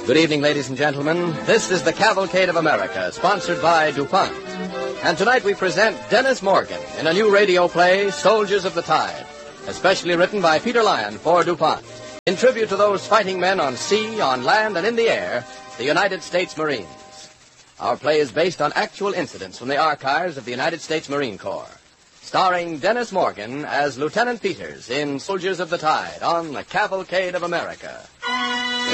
Good evening, ladies and gentlemen. This is the Cavalcade of America, sponsored by DuPont. And tonight we present Dennis Morgan in a new radio play, Soldiers of the Tide, especially written by Peter Lyon for DuPont, in tribute to those fighting men on sea, on land, and in the air, the United States Marines. Our play is based on actual incidents from the archives of the United States Marine Corps, starring Dennis Morgan as Lieutenant Peters in Soldiers of the Tide on the Cavalcade of America.